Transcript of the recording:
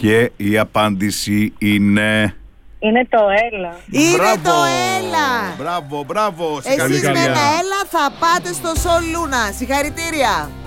Και η απάντηση είναι... Είναι το έλα. Είναι Μπράβο. το έλα. Μπράβο. Εσείς με ένα έλα θα πάτε στο Σολ Λούνα. Συγχαρητήρια.